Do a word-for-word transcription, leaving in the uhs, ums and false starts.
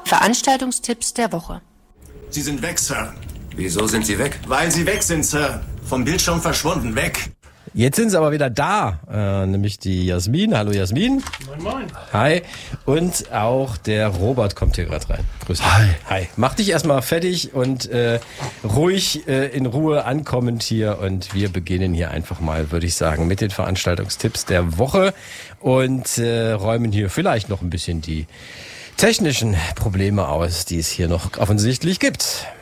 Veranstaltungstipps der Woche. Sie sind weg, Sir. Wieso sind Sie weg? Weil Sie weg sind, Sir. Vom Bildschirm verschwunden, weg. Jetzt sind sie aber wieder da, äh, nämlich die Jasmin. Hallo Jasmin. Moin, moin. Hi. Und auch der Robert kommt hier gerade rein. Grüß dich. Hi. Hi. Mach dich erstmal fertig und äh, ruhig äh, in Ruhe ankommend hier. Und wir beginnen hier einfach mal, würde ich sagen, mit den Veranstaltungstipps der Woche und äh, räumen hier vielleicht noch ein bisschen die technischen Probleme aus, die es hier noch offensichtlich gibt.